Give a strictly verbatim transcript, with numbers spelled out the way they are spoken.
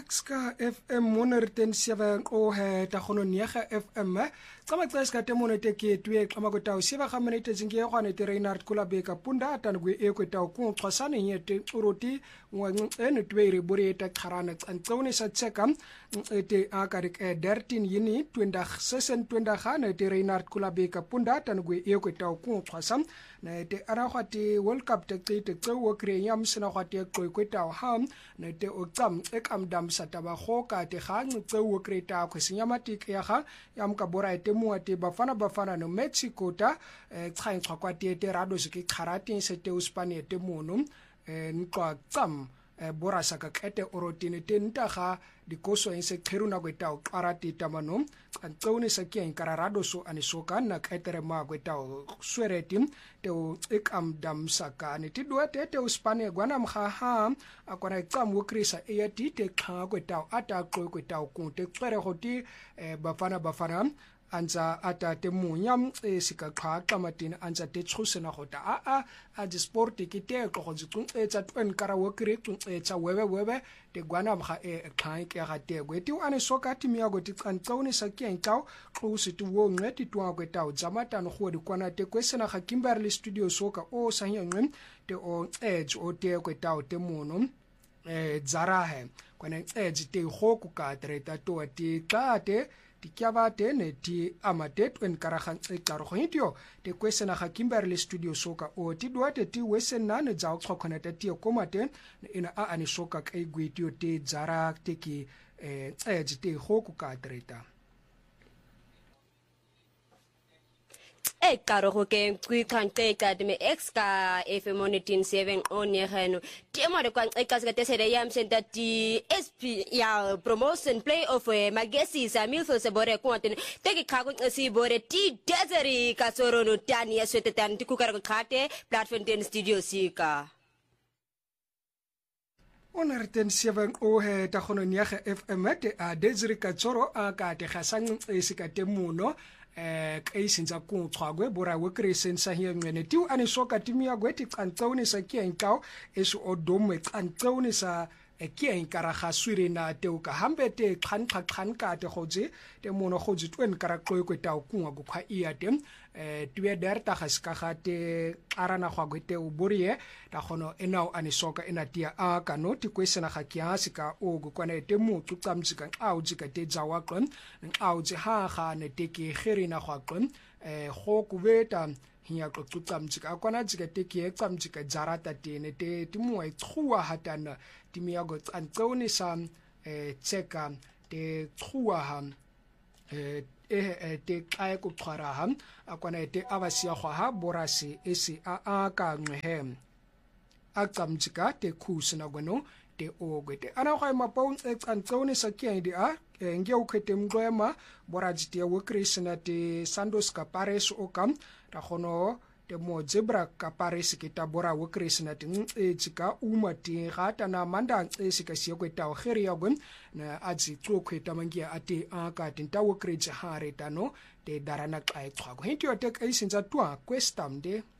Ska F M monerten seven o he ta khono nega F M tsama tseska te monete ke twe xama go taw siba ga monete zinge go ne te Reinhard Kulabeka punda ta ngwe e kwe taw ku xosane nyete uroti ngwa ene twe re bore ta kharana tsone sa tseka te akarik e dertin yini twenda sesen twenda ga ne te Reinhard Kulabeka punda ta ngwe e kwe taw ku xosam na te ara khati World Cup te te te wo kre yam sina khati ko kwe taw ham ne te o tsam ek am dam sataba khoka te khang tse wo kreta ko sinyamatik ya ga yam ka bora ete muate bafana bafana no Mexico ta tsain tsakwa te te rado se ke kharati se te uspane te mono ntwa tsam bora saka kete orotine te ntaga dikoso en se kheruna go taw qarati tamano antsone sa ke enkararado so anisoka na ketere ma go taw sweretim te o ekam dam saka ne ti do te te uspane gwana mkha ha akona tsam wo krisa e ya ti te kha go taw ata go go taw ku te tsere go ti bafana bafana anza ata te munyam e sika kha kamatin anza te tshusena gota a a a di sport ke te go go tsun e tsa twen kara wo kre tsun e tsa webe webe te gwana mkha e kha ke ga te go ti ane soka ti mi go ti tsantsaune sa ke ntao go se tu wo ngeti twa go tao zamata no go di kwana te kwesena ga Kimberley Studio soka o sa nyeng te o edge o te go tao te mono e zarahe kwana edge te go ku ka treta to ti tate tikiaba tene ti amatet en karagan e karogitio te kwesena ga Kimberley Studio soka o ti doate ti wesena ne za tsokona te ti komate ina a ani soka kai gwetio te zara te ki e te hoku ka treta e karo go ke twi kante ka de me exka F M nineteen seven on ye geno ti mo de kwa e ka se te se ya msenta ti S P ya promotion play of magesi sa milfo se bore ko te te ki khago si bore ti deseri ka soro no tani ya swete tan ti ku kar ko khate platform ten studio sika onerten seven o he ta khono nyege F M te a deseri ka tsoro a ka te khasang e sika te muno eh kai sinza ku tswagwe bora we kresen sa hiya ngene tiu ane soka timia gweti kantsone sa kienkao esu odomwe kantsone sa ekien karaga swire na teu ka hambete khan kha khan ka te khoje te mono khoje twen kara tloy ko taw ku ngo kha iya tem eh tuwe der ta khaska khate arana khwa gwete u borie ta khono enao ane soka enatia a kano ti kwesena kha kya sika o go kwana te mu tu tsamtsika au jika te jawa klon au je ha kha ne te ki kherina khwa klon eh kho ku beta hiya ko tsamtsika akwana jika te ki tsamtsika jarata te ne te timu ai tsuwa hatana timiago antsone sa eh tseka te tsuwa ha eh e te kai ku khara ha akwana te avasia khwa ha borasi esi a a ka nghe a tsamtsika te khusna gono te ogete ana khwa mapong e antsone sa ke ndi a nge u khete mgwema boraji te wo krisna te Sandos Kapares o kam ta khono te mo zebra Kapares ke ta bora wo krisna te e tsika uma te gata na manda e sika sie ko ta o khere ya gon na aji tlo kheta mangia ate a ka te ta wo kreje hare tano te darana kai tswa go hityo te kai sinza twa questam de